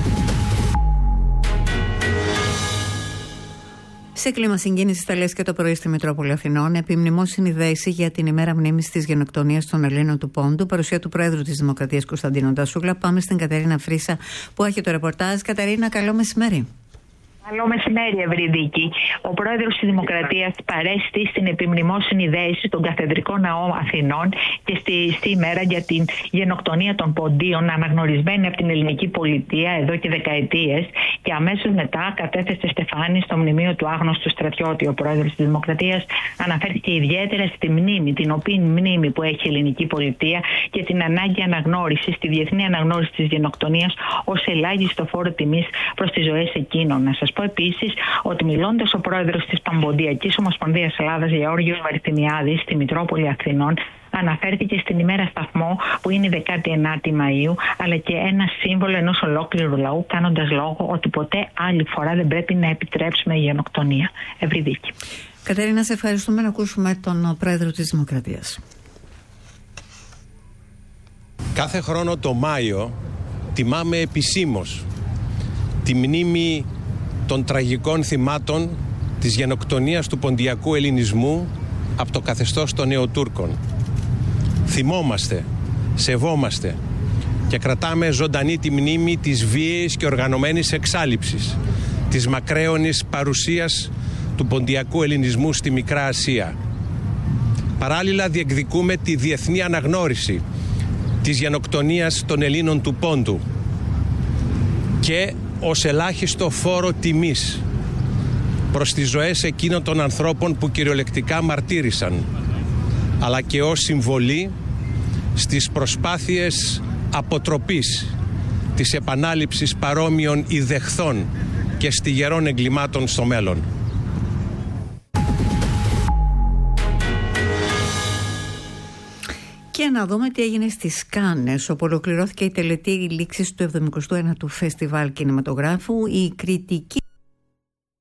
Σε κλίμα συγκίνησης τα λες και το πρωί στη Μητρόπολη Αθηνών, επιμνημόσυνη δέηση για την ημέρα μνήμης της γενοκτονίας των Ελλήνων του Πόντου, παρουσία του Πρόεδρου της Δημοκρατίας Κωνσταντίνου Τασούλα. Πάμε στην Κατερίνα Φρίσα που έχει το ρεπορτάζ. Κατερίνα, καλό μεσημέρι. Καλό μεσημέρι, Ευρυδίκη. Ο πρόεδρος της Δημοκρατίας παρέστη στην επιμνημόσυνη δέηση στον Καθεδρικό Ναό Αθηνών και στη ημέρα για την γενοκτονία των Ποντίων, αναγνωρισμένη από την ελληνική πολιτεία εδώ και δεκαετίες, και αμέσως μετά κατέθεσε στεφάνι στο μνημείο του άγνωστου στρατιώτη. Ο πρόεδρος της Δημοκρατίας αναφέρθηκε ιδιαίτερα στη μνήμη, την οποία μνήμη που έχει η ελληνική πολιτεία και την ανάγκη αναγνώρισης, τη διεθνή αναγνώριση της γενοκτονίας ως ελάχιστο φόρο τιμής προς τις ζωές εκείνων. Να σας πω επίσης ότι μιλώντας ο πρόεδρος της Παμποντιακής Ομοσπονδίας Ελλάδας, Γεώργιος Βαρθιμιάδης, στη Μητρόπολη Αθηνών, αναφέρθηκε στην ημέρα σταθμό που είναι η 19η Μαΐου, αλλά και ένα σύμβολο ενός ολόκληρου λαού, κάνοντας λόγο ότι ποτέ άλλη φορά δεν πρέπει να επιτρέψουμε γενοκτονία. Ευρυδίκη. Κατερίνα, σε ευχαριστούμε. Να ακούσουμε τον πρόεδρο της Δημοκρατίας. Κάθε χρόνο το Μάιο τιμάμε επισήμως τη μνήμη των τραγικών θυμάτων της γενοκτονίας του ποντιακού ελληνισμού από το καθεστώς των Νεοτούρκων. Θυμόμαστε, σεβόμαστε και κρατάμε ζωντανή τη μνήμη της βίαιης και οργανωμένης εξάλειψης, της μακραίωνης παρουσίας του ποντιακού ελληνισμού στη Μικρά Ασία. Παράλληλα διεκδικούμε τη διεθνή αναγνώριση της γενοκτονίας των Ελλήνων του Πόντου και ως ελάχιστο φόρο τιμής προς τις ζωές εκείνων των ανθρώπων που κυριολεκτικά μαρτύρησαν, αλλά και ως συμβολή στις προσπάθειες αποτροπής της επανάληψης παρόμοιων ιδεχθών και στιγερών εγκλημάτων στο μέλλον. Και να δούμε τι έγινε στις Κάνες, όπου ολοκληρώθηκε η τελετή λήξης του 79ου Φεστιβάλ Κινηματογράφου. Η κριτική